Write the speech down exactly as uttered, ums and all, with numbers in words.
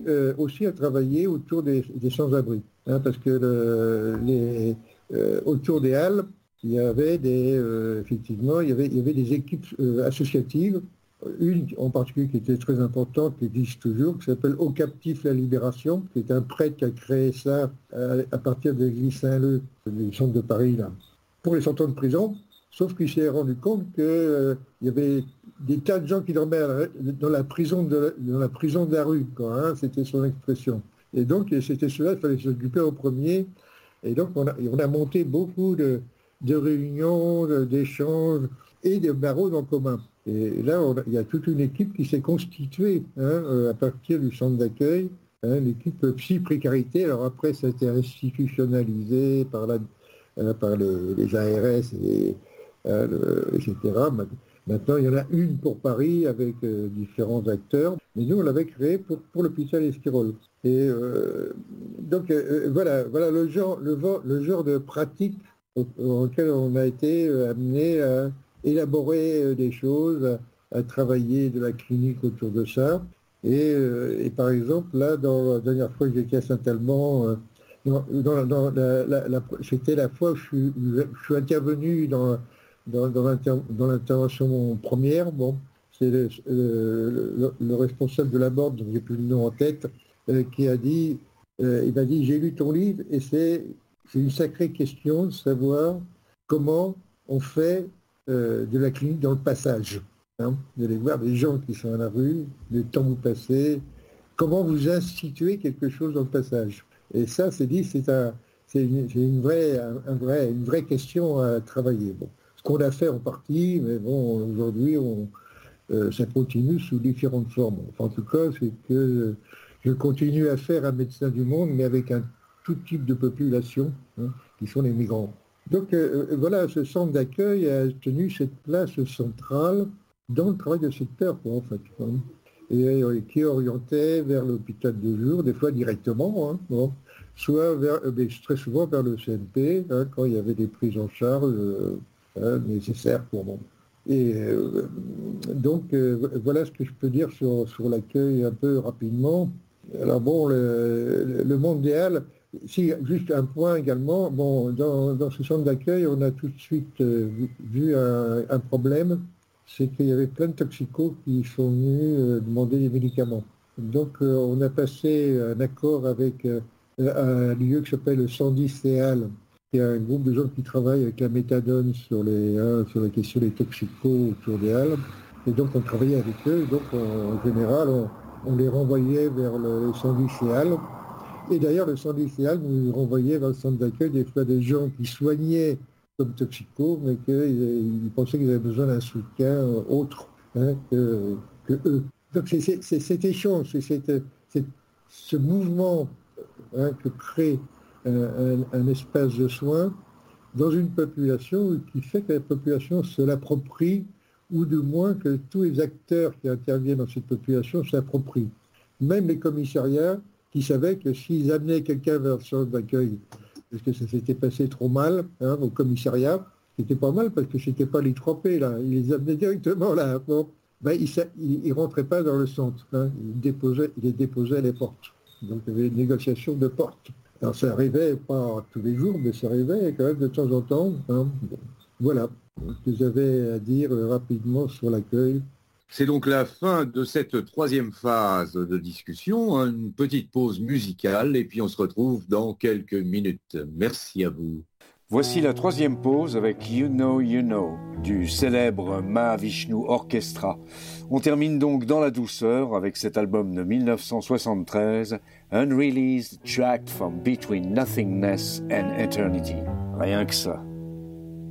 euh, aussi à travailler autour des, des sans-abri, hein, parce que le, les, euh, autour des halles, il y avait des, euh, effectivement, il y avait, il y avait des équipes euh, associatives, une en particulier qui était très importante, qui existe toujours, qui s'appelle Au Captif la Libération, qui est un prêtre qui a créé ça à, à partir de l'église Saint-Leu, du centre de Paris, là, pour les sortants de prison, sauf qu'il s'est rendu compte qu'il euh, y avait des tas de gens qui dormaient dans la prison de, dans la, prison de la rue, quoi, hein, c'était son expression. Et donc, c'était cela, il fallait s'occuper au premier. Et donc, on a, on a monté beaucoup de, de réunions, de, d'échanges et de barreaux en commun. Et là, on a, il y a toute une équipe qui s'est constituée hein, à partir du centre d'accueil, hein, l'équipe psy-précarité. Alors après, ça a été institutionnalisé par, la, euh, par les, les A R S, et, euh, le, et cetera. Maintenant, il y en a une pour Paris avec euh, différents acteurs. Mais nous, on l'avait créé pour, pour l'hôpital Esquirol. Et euh, donc, euh, voilà, voilà le genre, le, le genre de pratique auquel on a été amené à élaborer des choses, à, à travailler de la clinique autour de ça. Et, euh, et par exemple, là, dans la dernière fois que j'étais à Saint-Alban, euh, dans, dans, dans la, la, la, c'était la fois où je suis, je suis intervenu dans, dans, dans, l'inter, dans l'intervention première. Bon, c'est le, le, le, le responsable de la board, dont j'ai plus le nom en tête, euh, qui a dit, euh, il m'a dit, j'ai lu ton livre et c'est, c'est une sacrée question de savoir comment on fait euh, de la clinique dans le passage. Hein, vous allez voir des gens qui sont à la rue, le temps vous passez, comment vous instituez quelque chose dans le passage. Et ça, c'est dit, c'est, un, c'est, une, c'est une, vraie, un, un vrai, une vraie question à travailler. Bon, ce qu'on a fait en partie, mais bon, aujourd'hui, on, euh, ça continue sous différentes formes. Enfin, en tout cas, c'est que je continue à faire un médecin du monde, mais avec un tout type de population, hein, qui sont les migrants. Donc euh, voilà, ce centre d'accueil a tenu cette place centrale dans le travail de secteur, quoi, en fait. Hein, et euh, qui orientait vers l'hôpital de jour, des fois directement, hein, bon, soit vers, euh, mais très souvent vers le C N P, hein, quand il y avait des prises en charge euh, hein, nécessaires pour moi. Et euh, donc euh, voilà ce que je peux dire sur, sur l'accueil un peu rapidement. Alors bon, le, le monde des halles, si, juste un point également, bon, dans, dans ce centre d'accueil, on a tout de suite euh, vu, vu un, un problème, c'est qu'il y avait plein de toxicos qui sont venus euh, demander des médicaments. Donc euh, on a passé un accord avec euh, un lieu qui s'appelle le cent dix C Halles, qui est un groupe de gens qui travaillent avec la méthadone sur, les, hein, sur la question des toxicos autour des halles. Et donc on travaillait avec eux, donc on, en général on, on les renvoyait vers le, le cent dix C Halles. Et d'ailleurs, le cent dix C Halles nous renvoyait vers le centre d'accueil des fois des gens qui soignaient comme toxicos, mais qu'ils pensaient qu'ils avaient besoin d'un soutien autre hein, que, que eux. Donc c'est, c'est, c'est cet échange, c'est, c'est, c'est ce mouvement hein, que crée un, un, un espace de soins dans une population qui fait que la population se l'approprie, ou du moins que tous les acteurs qui interviennent dans cette population s'approprient. Même les commissariats qui savaient que s'ils amenaient quelqu'un vers le centre d'accueil, parce que ça s'était passé trop mal hein, au commissariat, c'était pas mal parce que c'était pas les trois P, là, ils les amenaient directement là. Bon, ben, ils ne rentraient pas dans le centre, hein, ils, déposaient, ils les déposaient à les portes. Donc il y avait une négociation de portes. Alors ça arrivait pas tous les jours, mais ça arrivait quand même de temps en temps. Hein. Bon, voilà ce que j'avais à dire rapidement sur l'accueil. C'est donc la fin de cette troisième phase de discussion, une petite pause musicale et puis on se retrouve dans quelques minutes. Merci à vous. Voici la troisième pause avec You Know You Know du célèbre Mahavishnu Orchestra. On termine donc dans la douceur avec cet album de dix-neuf cent soixante-treize, Unreleased Track from Between Nothingness and Eternity. Rien que ça.